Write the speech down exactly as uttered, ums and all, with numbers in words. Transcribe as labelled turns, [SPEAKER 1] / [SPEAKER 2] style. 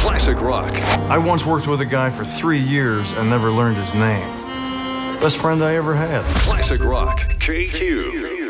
[SPEAKER 1] Classic rock.
[SPEAKER 2] I once worked with a guy for three years and never learned his name. Best friend I ever had.
[SPEAKER 1] Classic rock. K Q.